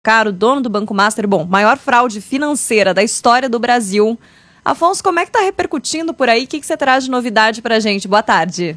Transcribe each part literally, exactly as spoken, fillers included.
Caro, dono do Banco Master, bom, maior fraude financeira da história do Brasil. Afonso, como é que está repercutindo por aí? O que, que você traz de novidade para a gente? Boa tarde.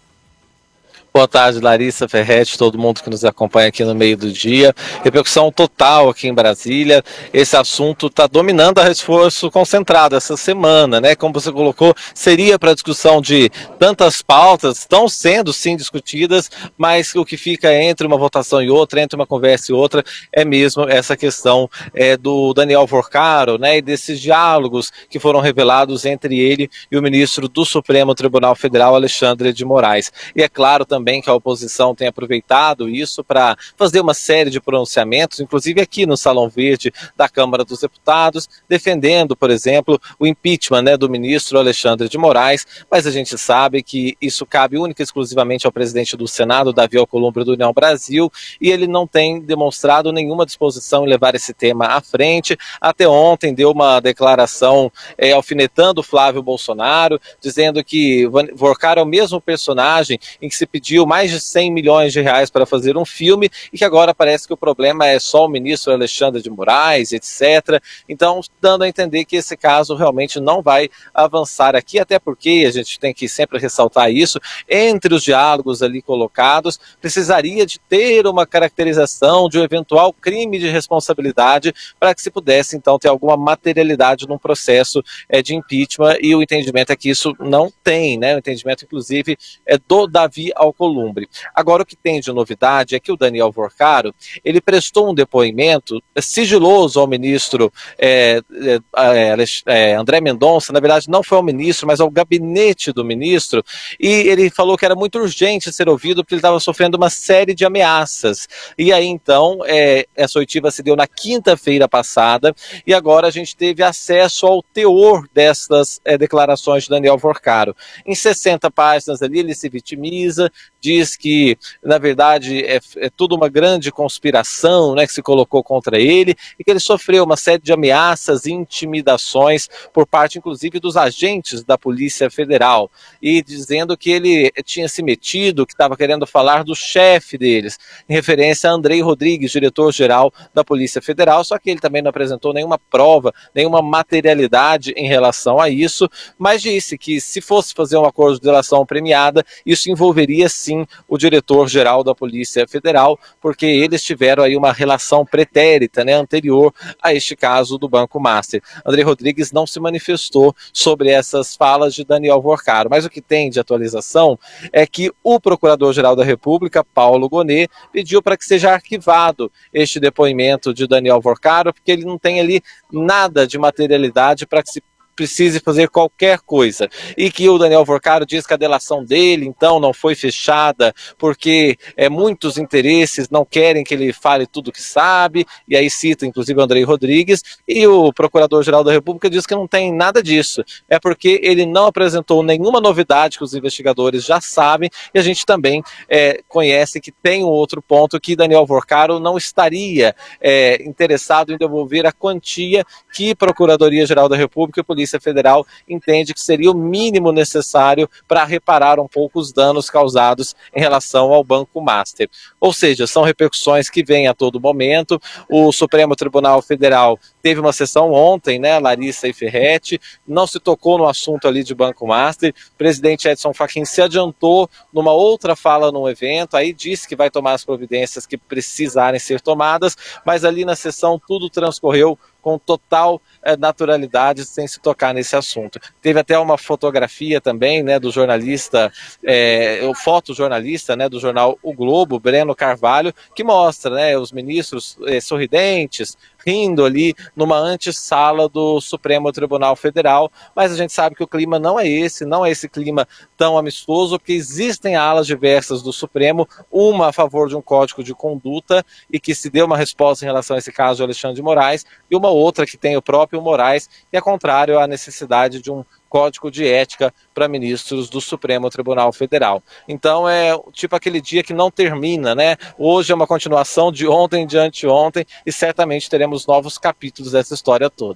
Boa tarde, Larissa, Ferretti, todo mundo que nos acompanha aqui no meio do dia. Repercussão total aqui em Brasília. Esse assunto está dominando a Reforço Concentrado essa semana, né? Como você colocou, seria para discussão de tantas pautas, estão sendo sim discutidas, mas o que fica entre uma votação e outra, entre uma conversa e outra, é mesmo essa questão é, do Daniel Vorcaro, né? E desses diálogos que foram revelados entre ele e o ministro do Supremo Tribunal Federal, Alexandre de Moraes. E é claro também também que a oposição tem aproveitado isso para fazer uma série de pronunciamentos, inclusive aqui no Salão Verde da Câmara dos Deputados, defendendo, por exemplo, o impeachment, né, do ministro Alexandre de Moraes, mas a gente sabe que isso cabe única e exclusivamente ao presidente do Senado, Davi Alcolumbre, do União Brasil, e ele não tem demonstrado nenhuma disposição em levar esse tema à frente. Até ontem deu uma declaração é, alfinetando Flávio Bolsonaro, dizendo que Vorcaro é o mesmo personagem em que se pediu mais de cem milhões de reais para fazer um filme e que agora parece que o problema é só o ministro Alexandre de Moraes, etcétera. Então, dando a entender que esse caso realmente não vai avançar aqui, até porque a gente tem que sempre ressaltar isso, entre os diálogos ali colocados, precisaria de ter uma caracterização de um eventual crime de responsabilidade para que se pudesse, então, ter alguma materialidade num processo é, de impeachment, e o entendimento é que isso não tem, né? O entendimento, inclusive, é do Davi Alcolumbre. Agora, o que tem de novidade é que o Daniel Vorcaro, ele prestou um depoimento sigiloso ao ministro é, é, é, André Mendonça. Na verdade, não foi ao ministro, mas ao gabinete do ministro, e ele falou que era muito urgente ser ouvido porque ele estava sofrendo uma série de ameaças. E aí, então, é, essa oitiva se deu na quinta-feira passada, e agora a gente teve acesso ao teor dessas é, declarações de Daniel Vorcaro. Em sessenta páginas ali, ele se vitimiza, diz que, na verdade, é, é tudo uma grande conspiração, né, que se colocou contra ele, e que ele sofreu uma série de ameaças e intimidações por parte, inclusive, dos agentes da Polícia Federal, e dizendo que ele tinha se metido, que estava querendo falar do chefe deles, em referência a Andrei Rodrigues, diretor-geral da Polícia Federal, só que ele também não apresentou nenhuma prova, nenhuma materialidade em relação a isso, mas disse que se fosse fazer um acordo de delação premiada, isso envolveria sim o diretor-geral da Polícia Federal, porque eles tiveram aí uma relação pretérita, né, anterior a este caso do Banco Master. Andrei Rodrigues não se manifestou sobre essas falas de Daniel Vorcaro, mas o que tem de atualização é que o Procurador-Geral da República, Paulo Gonet, pediu para que seja arquivado este depoimento de Daniel Vorcaro, porque ele não tem ali nada de materialidade para que se precise fazer qualquer coisa, e que o Daniel Vorcaro diz que a delação dele, então, não foi fechada porque é, muitos interesses não querem que ele fale tudo o que sabe, e aí cita, inclusive, o Andrei Rodrigues, e o Procurador-Geral da República diz que não tem nada disso, é porque ele não apresentou nenhuma novidade que os investigadores já sabem, e a gente também é, conhece que tem um outro ponto, que Daniel Vorcaro não estaria é, interessado em devolver a quantia que Procuradoria-Geral da República e Polícia Federal entende que seria o mínimo necessário para reparar um pouco os danos causados em relação ao Banco Master. Ou seja, são repercussões que vêm a todo momento. O Supremo Tribunal Federal teve uma sessão ontem, né, Larissa e Ferretti, não se tocou no assunto ali de Banco Master. O presidente Edson Fachin se adiantou numa outra fala num evento, aí disse que vai tomar as providências que precisarem ser tomadas, mas ali na sessão tudo transcorreu com total eh, naturalidade, sem se tocar nesse assunto. Teve até uma fotografia também, né, do jornalista, é, o fotojornalista, né, do jornal O Globo, Breno Carvalho, que mostra, né, os ministros eh, sorridentes, rindo ali numa antessala do Supremo Tribunal Federal, mas a gente sabe que o clima não é esse, não é esse clima tão amistoso, porque existem alas diversas do Supremo, uma a favor de um código de conduta e que se deu uma resposta em relação a esse caso de Alexandre de Moraes, e uma outra que tem o próprio Moraes, que é contrário à necessidade de um código de ética para ministros do Supremo Tribunal Federal. Então é tipo aquele dia que não termina, né? Hoje é uma continuação de ontem, de anteontem, e certamente teremos novos capítulos dessa história toda.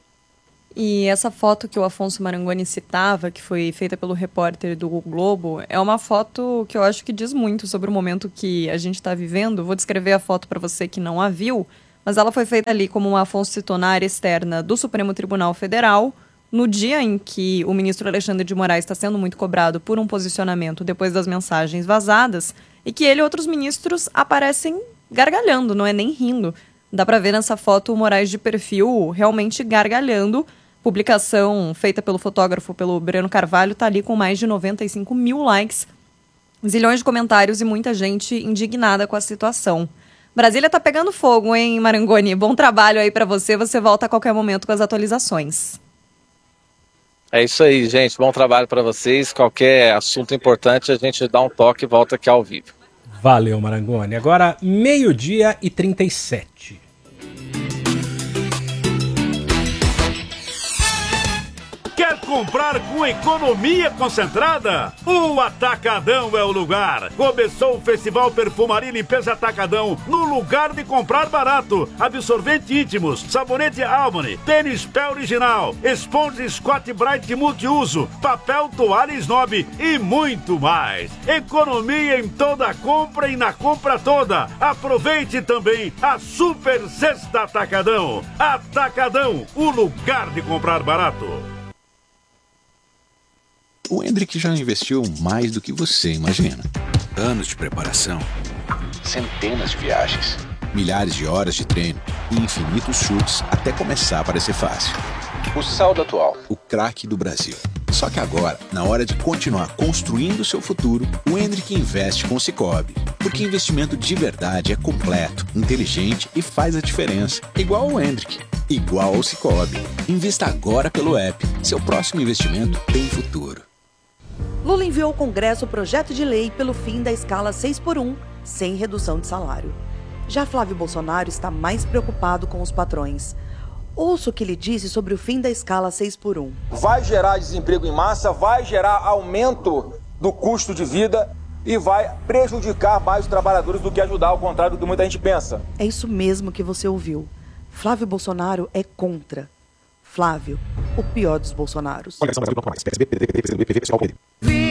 E essa foto que o Afonso Marangoni citava, que foi feita pelo repórter do Globo, é uma foto que eu acho que diz muito sobre o momento que a gente está vivendo. Vou descrever a foto para você que não a viu. mas ela foi feita ali como uma funcionária externa do Supremo Tribunal Federal, no dia em que o ministro Alexandre de Moraes está sendo muito cobrado por um posicionamento depois das mensagens vazadas, e que ele e outros ministros aparecem gargalhando, não é nem rindo. Dá para ver nessa foto o Moraes de perfil realmente gargalhando. Publicação feita pelo fotógrafo, pelo Breno Carvalho, está ali com mais de noventa e cinco mil likes, zilhões de comentários e muita gente indignada com a situação. Brasília tá pegando fogo, hein, Marangoni? Bom trabalho aí para você, você volta a qualquer momento com as atualizações. É isso aí, gente. Bom trabalho para vocês. Qualquer assunto importante, a gente dá um toque e volta aqui ao vivo. Valeu, Marangoni. Agora, meio-dia e trinta e sete. Quer comprar com economia concentrada? O Atacadão é o lugar. Começou o Festival Perfumaria e Limpeza Atacadão, no lugar de comprar barato. Absorvente íntimos, sabonete Albany, tênis pé original, esponja Scott Bright multiuso, papel toalha Snob e muito mais. Economia em toda compra e na compra toda. Aproveite também a Super Sexta Atacadão. Atacadão, o lugar de comprar barato. O Hendrick já investiu mais do que você imagina. Anos de preparação, centenas de viagens, milhares de horas de treino e infinitos chutes até começar a parecer fácil. O saldo atual, o craque do Brasil. Só que agora, na hora de continuar construindo seu futuro, o Hendrick investe com o Sicoob. Porque investimento de verdade é completo, inteligente e faz a diferença. Igual o Hendrick, igual ao Sicoob. Invista agora pelo app. Seu próximo investimento tem futuro. Lula enviou ao Congresso o projeto de lei pelo fim da escala seis por um, sem redução de salário. Já Flávio Bolsonaro está mais preocupado com os patrões. Ouça o que ele disse sobre o fim da escala seis por um. Vai gerar desemprego em massa, vai gerar aumento do custo de vida e vai prejudicar mais os trabalhadores do que ajudar, ao contrário do que muita gente pensa. É isso mesmo que você ouviu. Flávio Bolsonaro é contra. Flávio, o pior dos Bolsonaros. Olha,